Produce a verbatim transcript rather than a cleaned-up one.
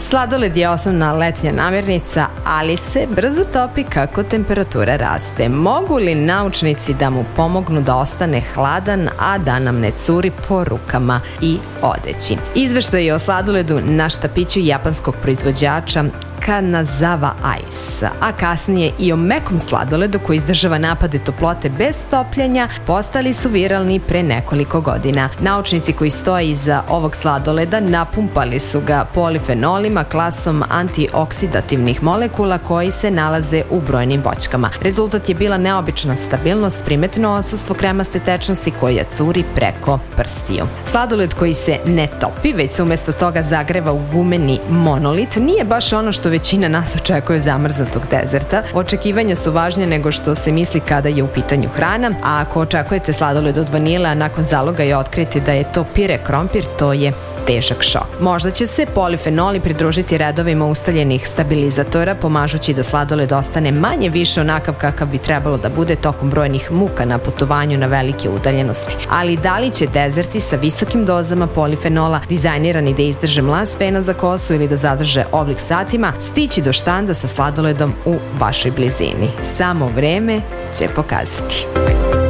Sladoled je osnovna letnja namirnica, ali se brzo topi kako temperatura raste. Mogu li naučnici da mu pomognu da ostane hladan, a da nam ne curi po rukama i odeći? Izveštaj o sladoledu na štapiću japanskog proizvođača Kanazawa Ice, a kasnije i o mekom sladoledu koji izdržava napade toplote bez topljenja, postali su viralni pre nekoliko godina. Naučnici koji stoje iza ovog sladoleda napumpali su ga polifenolima, klasom antioksidativnih molekula koji se nalaze u brojnim voćkama. Rezultat je bila neobična stabilnost, primetno odsustvo kremaste tečnosti koja curi preko prstiju. Sladoled koji se ne topi, već se umesto toga zagreva u gumeni monolit, nije baš ono što većina nas očekuje zamrznutog dezerta. Očekivanja su važnije nego što se misli kada je u pitanju hrana, a ako očekujete sladoled od vanile, a nakon zaloga je otkriti da je to pire krompir, to je težak šok. Možda će se polifenoli pridružiti redovima ustaljenih stabilizatora, pomažući da sladoled ostane manje više onakav kakav bi trebalo da bude tokom brojnih muka na putovanju na velike udaljenosti. Ali da li će dezerti sa visokim dozama polifenola, dizajnirani da izdrže mlaz fena za kosu ili da zadrže oblik satima, stići do štanda sa sladoledom u vašoj blizini? Samo vreme će pokazati.